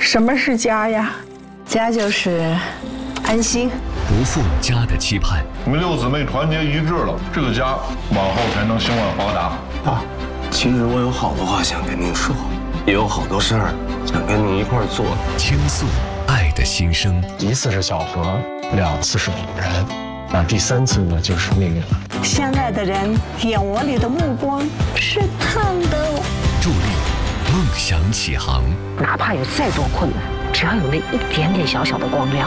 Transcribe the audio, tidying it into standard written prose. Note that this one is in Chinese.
什么是家呀？ 家就是安心。 不负家的期盼。 你们六姊妹团结一致了，这个家往后才能兴旺发达。 爸，其实我有好多话想跟您说，也有好多事儿想跟您一块儿做。 倾诉爱的心声。 1次是小何，2次是偶然，那第3次呢就是命运了。 相爱的人眼窝里的目光是烫的。 助力梦想起航。 哪怕有再多困难，只要有那一点点小小的光亮，